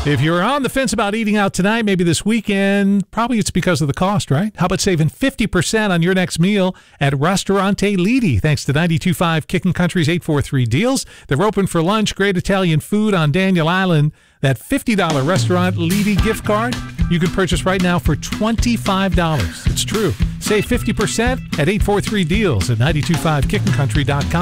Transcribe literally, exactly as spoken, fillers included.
If you're on the fence about eating out tonight, maybe this weekend, probably it's because of the cost, right? How about saving fifty percent on your next meal at Ristorante Lidi, thanks to ninety-two point five Kicking Country's eight four three deals. They're open for lunch, great Italian food on Daniel Island. That fifty dollars Restaurant Lidi gift card you can purchase right now for twenty-five dollars. It's true. Save fifty percent at eight four three deals at ninety-two point five kicking country dot com.